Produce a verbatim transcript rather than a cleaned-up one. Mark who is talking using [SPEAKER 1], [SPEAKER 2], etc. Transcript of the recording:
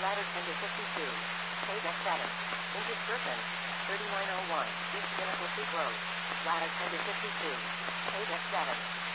[SPEAKER 1] ladder ten to fifty-two, payback seven, into Skirton, thirty-nine oh one, East Pinnacle Creek Road, ladder ten to fifty-two, payback seven.